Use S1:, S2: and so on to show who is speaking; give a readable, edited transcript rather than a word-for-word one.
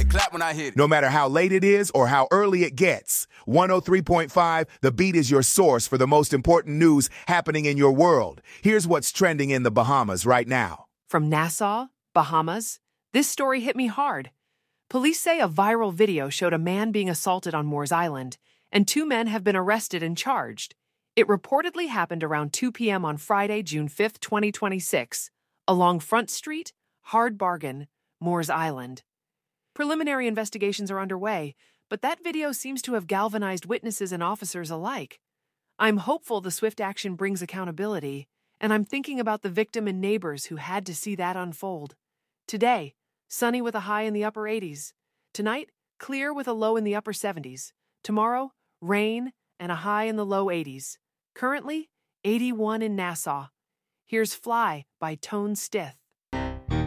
S1: clap when I hit it.
S2: No matter how late it is or how early it gets, 103.5 The Beat is your source for the most important news happening in your world. Here's what's trending in the Bahamas right now.
S3: From Nassau, Bahamas, this story hit me hard. Police say a viral video showed a man being assaulted on Moores Island, and 2 men have been arrested and charged. It reportedly happened around 2 p.m. on Friday, June 5, 2026, along Front Street, Hard Bargain, Moores Island. Preliminary investigations are underway, but that video seems to have galvanized witnesses and officers alike. I'm hopeful the swift action brings accountability, and I'm thinking about the victim and neighbors who had to see that unfold. Today, sunny with a high in the upper 80s. Tonight, clear with a low in the upper 70s. Tomorrow, rain and a high in the low 80s. Currently, 81 in Nassau. Here's Fly by Tone Stith.